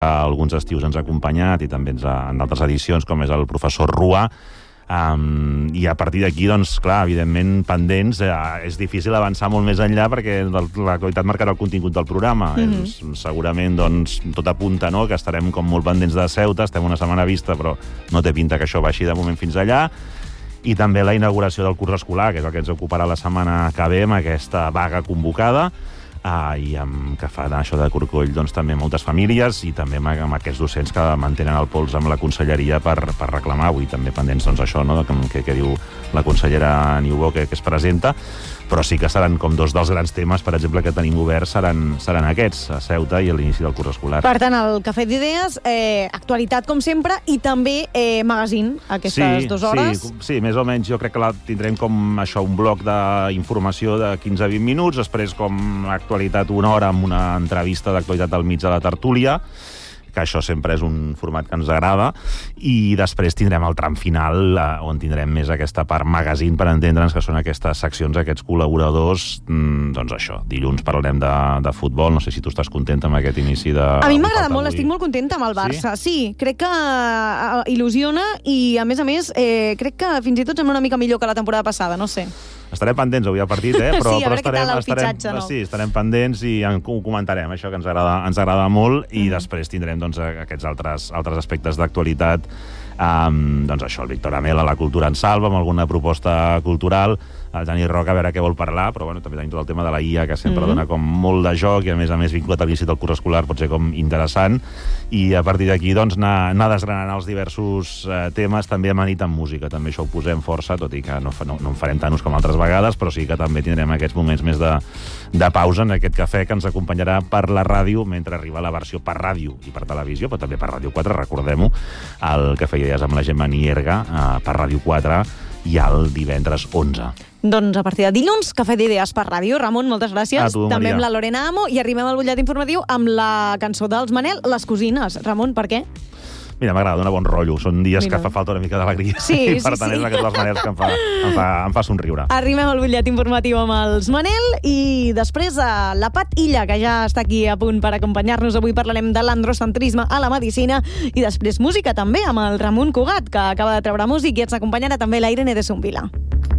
alguns estius ens ha acompanyat i també en d'altres edicions, com és el professor Rua. I a partir d'aquí, doncs, clar, evidentment, pendents, és difícil avançar molt més enllà perquè l'actualitat marcarà el contingut del programa. Segurament, doncs, tot apunta, no?, que estarem com molt pendents de Ceuta, estem una setmana vista, però no té pinta que això baixi de moment fins allà. I també la inauguració del curs escolar, que és el que ens ocuparà la setmana que ve, amb aquesta vaga convocada, i que fan això de corcoll doncs, també moltes famílies i també amb aquests docents que mantenen el pols amb la conselleria per reclamar. Avui també pendents doncs, això, no?, que diu la consellera Niubó que es presenta, però sí que seran com dos dels grans temes, per exemple, que tenim oberts seran aquests, a Ceuta i a l'inici del curs escolar. Per tant, el Cafè d'Idees, actualitat com sempre, i també magazine, aquestes 2 hores. Sí, més o menys jo crec que tindrem com això, un bloc d'informació de 15-20 minuts, després com actualitat 1 hora amb una entrevista d'actualitat al mig de la tertúlia, que això sempre és un format que ens agrada, i després tindrem el tram final on tindrem més aquesta part magazine, per entendre'ns, que són aquestes seccions, aquests col·laboradors. Doncs això, dilluns parlarem de futbol. No sé si tu estàs contenta amb aquest inici de... A mi m'agrada molt, estic molt contenta amb el Barça. Sí, crec que il·lusiona i, a més, crec que fins i tot sembla una mica millor que la temporada passada, no sé. Estarem pendents avui al partit, però sí, a veure què tal el fitxatge, no? Sí, estarem pendents i ho comentarem, això que ens agrada molt, i després tindrem doncs, aquests altres aspectes d'actualitat, doncs això, el Víctor Amela, la cultura en salva, amb alguna proposta cultural, el Dani Roca, a veure què vol parlar, però bueno, també tenim tot el tema de la IA, que sempre dona com molt de joc, i a més vinculat a l'inici del curs escolar pot ser com interessant, i a partir d'aquí doncs, anar desgranant els diversos temes, també amanit amb música, també això ho posem força, tot i que no en farem tants com altres vegades, però sí que també tindrem aquests moments més de pausa en aquest cafè que ens acompanyarà per la ràdio mentre arriba la versió per ràdio i per televisió, però també per Ràdio 4, recordem-ho, el Cafè d'Idees amb la Gemma Nierga per Ràdio 4 i el divendres 11. Doncs a partir de dilluns, Cafè d'Idees per ràdio. Ramon, moltes gràcies. A tu, Maria. També amb la Lorena Amo, i arribem al butlletí informatiu amb la cançó dels Manel, Les Cosines. Ramon, per què? Mira, m'agrada, dona bon rotllo. Són dies que fa falta una mica d'alegria. Sí, i per tant és aquestes les maneres que em fa somriure. Arribem al butlletí informatiu amb els Manel i després la Pat Illa, que ja està aquí a punt per acompanyar-nos. Avui parlarem de l'androcentrisme a la medicina i després música també amb el Ramon Cugat, que acaba de treure música, i ens acompanyarà també la Irene de Sonvila.